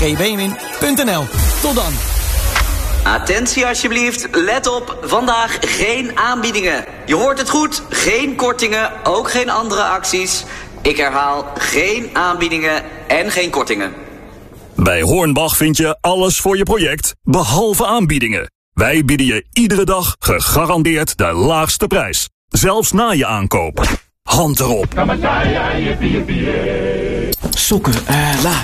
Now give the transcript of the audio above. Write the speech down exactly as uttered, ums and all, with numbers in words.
wijnwin punt n l. Tot dan. Attentie alsjeblieft, let op, vandaag geen aanbiedingen. Je hoort het goed, geen kortingen, ook geen andere acties. Ik herhaal, geen aanbiedingen en geen kortingen. Bij Hornbach vind je alles voor je project, behalve aanbiedingen. Wij bieden je iedere dag gegarandeerd de laagste prijs. Zelfs na je aankoop. Hand erop. Sokken, eh, uh, La.